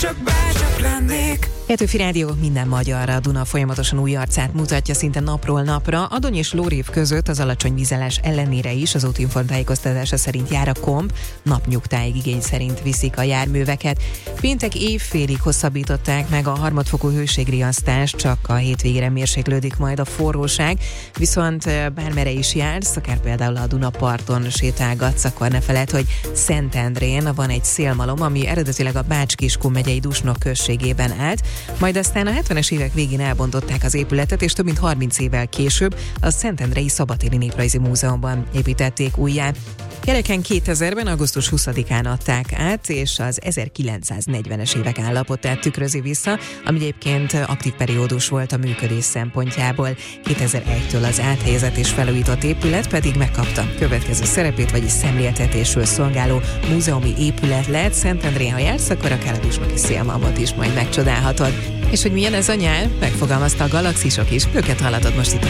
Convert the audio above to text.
Csak lennék. Petőfi Rádió minden magyarra. A Duna folyamatosan új arcát mutatja szinte napról napra. Adony és Lórév között az alacsony vízállás ellenére is az Útinform tájékoztatása szerint jár a komp, napnyugtáig igény szerint viszik a járműveket. Péntek évfélig hosszabbították meg a harmadfokú hőségriasztást, csak a hétvégére mérséklődik majd a forróság, viszont bármere is jársz, akár például a Dunaparton sétálgatsz, akkor ne feledd, hogy Szentendrén van egy szélmalom, ami eredetileg a Bács-Kiskun megyei Dusnok községében állt, majd aztán a 70-es évek végén elbontották az épületet, és több mint 30 évvel később a Szentendrei Szabadtéri Néprajzi Múzeumban építették újjá. Kereken 2000-ben augusztus 20-án adták át, és az 1940-es évek állapotát tükrözi vissza, ami egyébként aktív periódus volt a működés szempontjából. 2001-től az áthelyezett és felújított épület pedig megkapta következő szerepét, vagyis szemléltetésről szolgáló múzeumi épület lett. Szentendrén, ha jársz, akkor akár a dusnoki szélmalmot is majd megcsodálhatod. És hogy milyen ez a nyár, megfogalmazta a galaxisok is, őket hallatod most itt a